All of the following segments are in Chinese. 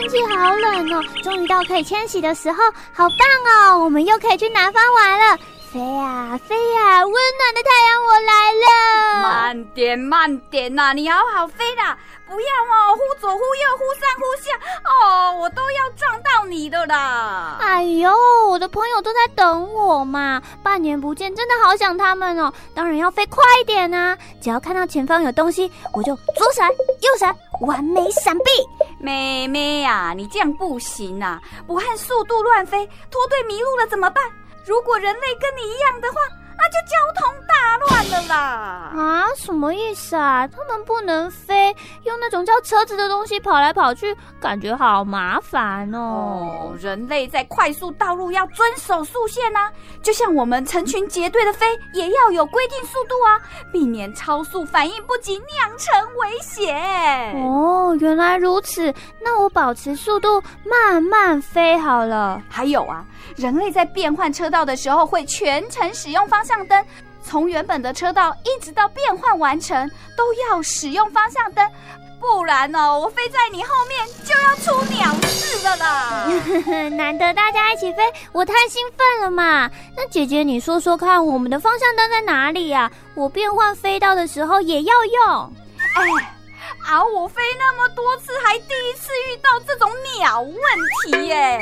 天气好冷哦，终于到可以迁徙的时候，好棒哦！我们又可以去南方玩了。飞呀飞呀，温暖的太阳我来了。 慢点慢点呐，你好好飞啦，不要忽左忽右忽上忽下我都要撞到你的啦。 哎呦，我的朋友都在等我嘛，半年不见，真的好想他们哦。当然要飞快一点啊，只要看到前方有东西，我就左闪右闪，完美闪避。 妹妹啊，你这样不行啊，不和速度乱飞，脱队迷路了怎么办？如果人类跟你一样的话，那就交通大乱了啦！ 啊，什么意思啊？他们不能飞，用那种叫车子的东西跑来跑去，感觉好麻烦哦。 人类在快速道路要遵守速线啊，就像我们成群结队的飞，也要有规定速度啊，避免超速反应不及酿成危险。 哦，原来如此，那我保持速度慢慢飞好了。 还有啊，人类在变换车道的时候会全程使用方向灯，从原本的车道一直到变换完成都要使用方向灯，不然我飞在你后面就要出鸟事了啦。 难得大家一起飞，我太兴奋了嘛。那姐姐你说说看，我们的方向灯在哪里啊？我变换飞道的时候也要用。 我飞那么多次，还第一次遇到这种鸟问题耶。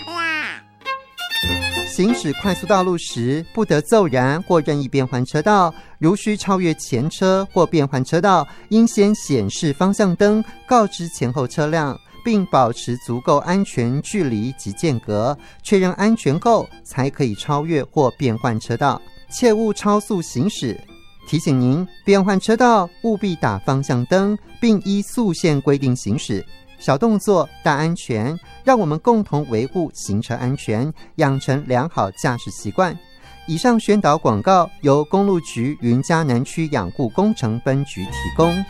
行驶快速道路时，不得骤然或任意变换车道，如需超越前车或变换车道，应先显示方向灯，告知前后车辆，并保持足够安全距离及间隔，确认安全后才可以超越或变换车道，切勿超速行驶。提醒您，变换车道务必打方向灯，并依速线规定行驶。小动作大安全，让我们共同维护行车安全，养成良好驾驶习惯。以上宣导广告由公路局云嘉南区养护工程分局提供。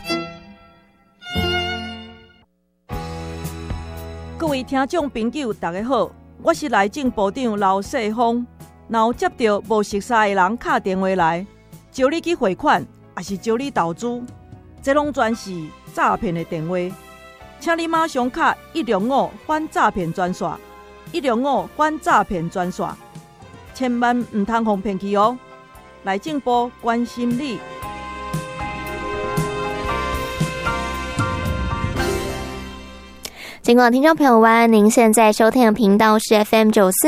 各位听众朋友大家好，我是内政部长刘世芳。若有接到无熟悉的人打电话来招你去汇款，还是招你投资，这拢全是诈骗的电话，请你马上卡105反诈骗专线，105反诈骗专线，千万唔通互骗去哦！内政部关心你。 尽管听众朋友们，您现在收听的频道是 FM94